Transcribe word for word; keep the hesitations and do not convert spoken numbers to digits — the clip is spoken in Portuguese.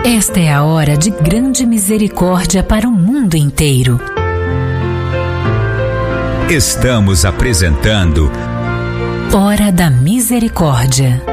Esta é a hora de grande misericórdia para o mundo inteiro. Estamos apresentando Hora da Misericórdia.